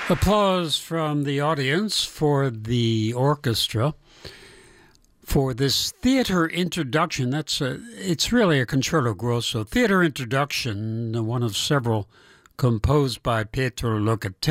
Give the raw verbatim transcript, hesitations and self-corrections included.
Applause from the audience for the orchestra for this theater introduction. That's a, it's really a concerto grosso theater introduction, one of several composed by Pietro Locatelli.